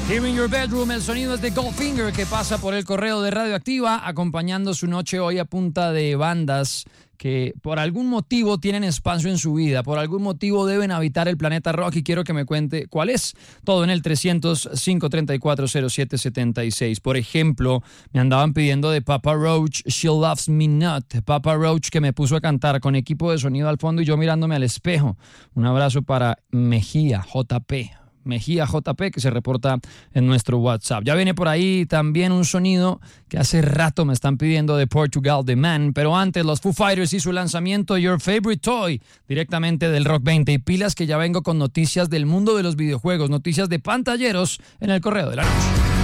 Here in Your Bedroom, el sonido es de Goldfinger, que pasa por el correo de Radioactiva, acompañando su noche hoy a punta de bandas que por algún motivo tienen espacio en su vida, por algún motivo deben habitar el planeta rock, y quiero que me cuente cuál es. Todo en el 300-534-0776. Por ejemplo, me andaban pidiendo de Papa Roach, She Loves Me Not. Papa Roach, que me puso a cantar con equipo de sonido al fondo y yo mirándome al espejo. Un abrazo para Mejía JP, que se reporta en nuestro WhatsApp. Ya viene por ahí también un sonido que hace rato me están pidiendo de Portugal, The Man, pero antes los Foo Fighters y su lanzamiento Your Favorite Toy, directamente del Rock 20. Y pilas que ya vengo con noticias del mundo de los videojuegos, noticias de pantalleros en el correo de la noche.